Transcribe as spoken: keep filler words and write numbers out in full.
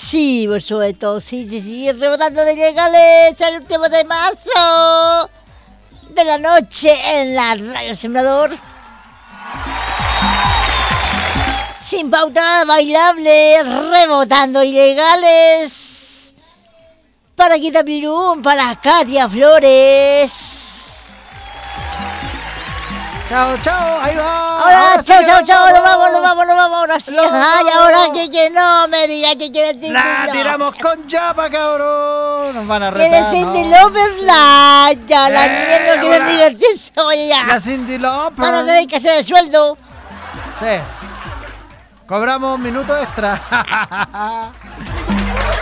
agresivo sobre todo, sí, sí, sí, rebotando de ilegales, el último de marzo de la noche en la Radio Sembrador. Sin pauta, bailable, rebotando ilegales. Para Guita Pilum, para Katia Flores. Chao, chao, ahí va. Ahora, ahora chao, sí chao, que chao, nos nos vamos, nos vamos, nos vamos, ahora sí. Nos Ay, vamos. ahora que, que no me diga que quiere el La Cindy tiramos con chapa, cabrón. Nos van a Quiere retar. Cindy ¿no? López, la, ya, la Eh, niña no quiere hola. divertirse, oye, ya. La Cindy Lauper. Van a tener que hacer el sueldo. Sí. Cobramos minutos extra.